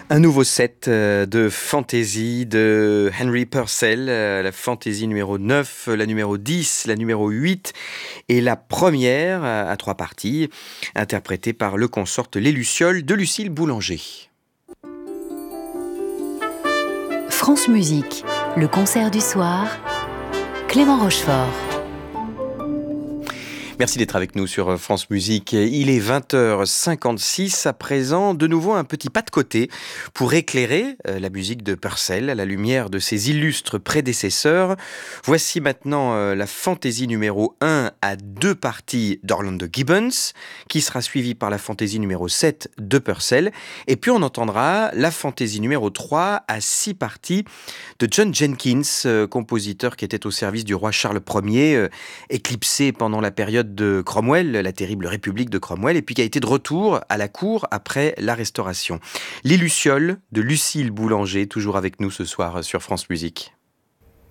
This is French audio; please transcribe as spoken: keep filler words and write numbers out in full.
Un nouveau set euh, de fantaisie de Henry Purcell, euh, la fantaisie numéro neuf, la numéro dix, la numéro huit et la première à à trois parties, interprétée par le consort Les Lucioles de Lucille Boulanger. France Musique, le concert du soir, Clément Rochefort. Merci d'être avec nous sur France Musique. Il est vingt heures cinquante-six à présent. De nouveau, un petit pas de côté pour éclairer euh, la musique de Purcell à la lumière de ses illustres prédécesseurs. Voici maintenant euh, la fantaisie numéro un à deux parties d'Orlando Gibbons, qui sera suivie par la fantaisie numéro sept de Purcell. Et puis on entendra la fantaisie numéro trois à six parties de John Jenkins, euh, compositeur qui était au service du roi Charles Ier, euh, éclipsé pendant la période de Cromwell, la terrible République de Cromwell, et puis qui a été de retour à la cour après la Restauration. Les Lucioles de Lucille Boulanger, toujours avec nous ce soir sur France Musique.